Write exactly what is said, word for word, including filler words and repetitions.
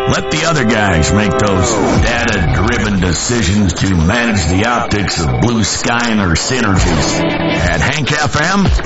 Let the other guys make those data-driven decisions to manage the optics of blue sky and their synergies. At Hank F M,